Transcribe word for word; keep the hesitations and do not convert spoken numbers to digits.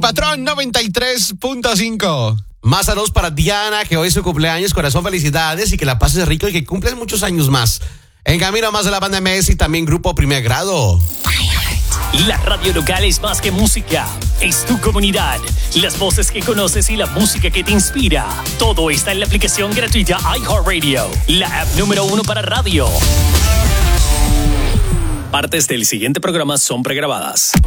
Patrón noventa y tres punto cinco. Más saludos para Diana, que hoy es su cumpleaños. Corazón, felicidades y que la pases rico y que cumples muchos años más. En camino más de la banda M S y también Grupo Primer Grado. La radio local es más que música, es tu comunidad, las voces que conoces y la música que te inspira. Todo está en la aplicación gratuita iHeartRadio, la app número uno para radio. Partes del siguiente programa son pregrabadas.